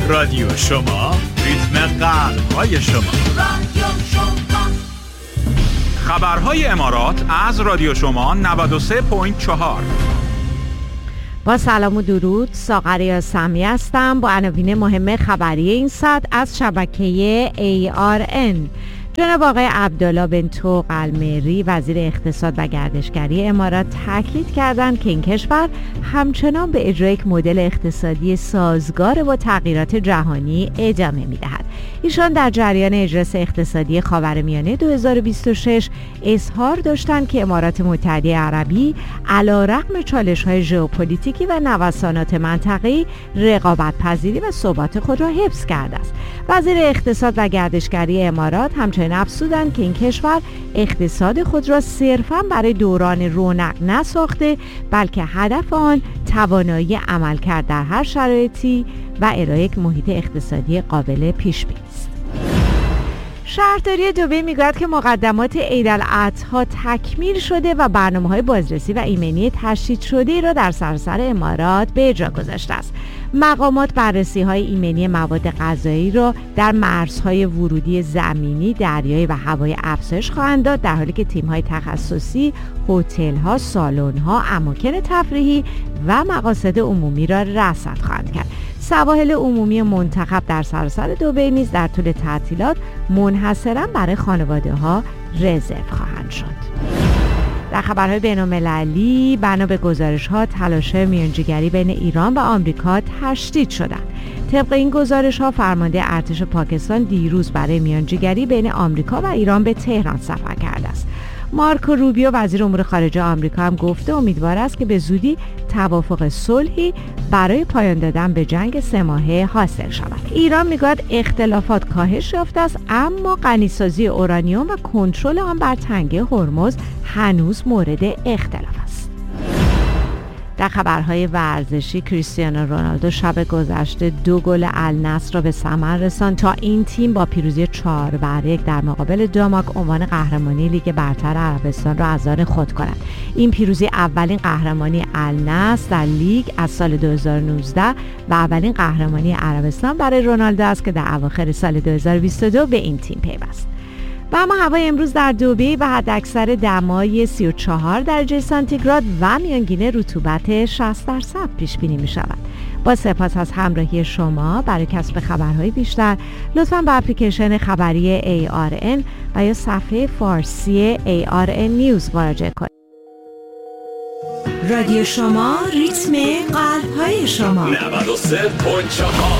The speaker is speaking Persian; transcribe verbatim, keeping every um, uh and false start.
رادیو شما، ریتم قلب‌های شما. رادیو شما. خبرهای امارات از رادیو شما نود و سه و چهار. با سلام و درود، ساغر سمی هستم با عناوین مهم خبری این ساعت از شبکه ای آر ان. جناب آقای عبدالله بن طوق المری وزیر اقتصاد و گردشگری امارات تاکید کردند که این کشور همچنان به اجرای یک مدل اقتصادی سازگار با تغییرات جهانی ادامه می‌دهد. ایشان در جریان اجلاس اقتصادی خاورمیانه دو هزار و بیست و شش اظهار داشتند که امارات متحده عربی علیرغم چالش‌های ژئوپلیتیکی و نوسانات منطقه‌ای رقابت‌پذیری و ثبات خود را حفظ کرده است. وزیر اقتصاد و گردشگری امارات همچنین افزودند که این کشور اقتصاد خود را صرفاً برای دوران رونق نساخته، بلکه هدف آن توانایی عملکرد در هر شرایطی و ارائه یک محیط اقتصادی قابل پیش‌بینی است. شهرداری دبی میگوید که مقدمات عیدالاضحی تکمیل شده و برنامه‌های بازرسی و ایمنی تشدید شده را در سراسر امارات به اجرا گذاشته است. مقامات بررسی‌های ایمنی مواد غذایی را در مرزهای ورودی زمینی، دریایی و هوایی افزایش خواهند داد، در حالی که تیم‌های تخصصی هتل‌ها، سالن‌ها، اماکن تفریحی و مقاصد عمومی را رصد خواهند کرد. سواحل عمومی منتخب در سراسر دبی نیز در طول تعطیلات منحصراً برای خانواده‌ها رزرو خواهند شد. در خبرهای بین‌المللی، بنا به گزارش‌ها تلاش‌های میانجیگری بین ایران و آمریکا تشدید شدند. طبق این گزارش‌ها فرمانده ارتش پاکستان دیروز برای میانجیگری بین آمریکا و ایران به تهران سفر کرده است. مارکو روبیو وزیر امور خارجه آمریکا هم گفته امیدوار است که به زودی توافق صلحی برای پایان دادن به جنگ سه ماهه حاصل شود. ایران میگوید اختلافات کاهش یافته است، اما غنیسازی اورانیوم و کنترل آن بر تنگه هرمز هنوز مورد اختلاف است. در خبرهای ورزشی، کریستیانو رونالدو شب گذشته دو گل النصر را به ثمر رساند تا این تیم با پیروزی چهار بر یک در مقابل داماک عنوان قهرمانی لیگ برتر عربستان را از آن خود کند. این پیروزی اولین قهرمانی النصر در لیگ از سال دو هزار و نوزده و اولین قهرمانی عربستان برای رونالدو است که در اواخر سال دو هزار و بیست و دو به این تیم پیوست. و اما هوای امروز در دبی و حداکثر دمای سی و چهار درجه سانتیگراد و میانگین رطوبت شصت درصد پیش بینی می شود. با سپاس از همراهی شما. برای کسب خبرهای بیشتر لطفاً به اپلیکیشن خبری ای آر ان و یا صفحه فارسی ای آر ان نیوز مراجعه کنید. رادیو شما، ریتم قلب‌های شما. نود و سه و چهار.